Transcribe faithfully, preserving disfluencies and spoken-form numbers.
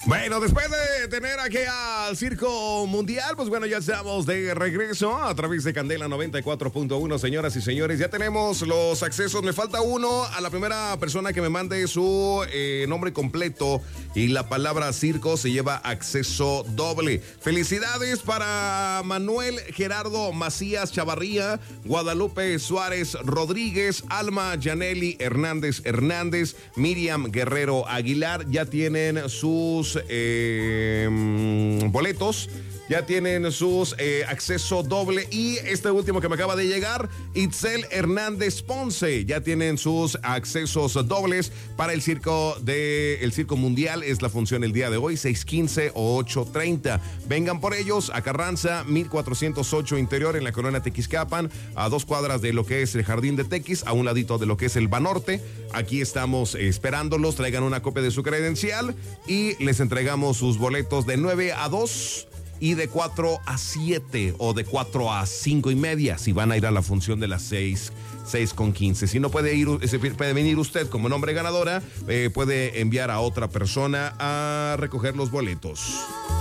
Bueno, después de tener aquí al Circo Mundial, pues bueno, ya estamos de regreso a través de Candela noventa y cuatro punto uno, señoras y señores. Ya tenemos los accesos. Me falta uno a la primera persona que me mande su eh, nombre completo y la palabra circo se lleva acceso doble. Felicidades para Manuel Gerardo Macías Chavarría, Guadalupe Suárez Rodríguez, Alma Yaneli Hernández Hernández, Miriam Guerrero Aguilar. Ya tienen sus Eh, boletos, ya tienen sus eh, acceso doble. Y este último que me acaba de llegar, Itzel Hernández Ponce, ya tienen sus accesos dobles para el circo de el Circo Mundial. Es la función el día de hoy, seis quince o ocho treinta. Vengan por ellos a Carranza mil cuatrocientos ocho Interior, en la colonia Tequisquiapan, a dos cuadras de lo que es el Jardín de Tequis, a un ladito de lo que es el Banorte. Aquí estamos esperándolos. Traigan una copia de su credencial y les entregamos sus boletos de nueve a dos y de cuatro a siete o de cuatro a cinco y media si van a ir a la función de las seis con quince. Si no puede ir, puede venir usted como nombre ganadora, eh, puede enviar a otra persona a recoger los boletos.